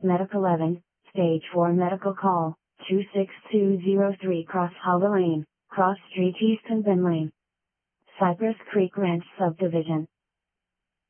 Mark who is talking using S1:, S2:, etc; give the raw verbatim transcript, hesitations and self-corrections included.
S1: Medic eleven, Stage four Medical Call, two six two zero three Cross Hollow Lane, Cross Street East and Ben Lane. Cypress Creek Ranch Subdivision.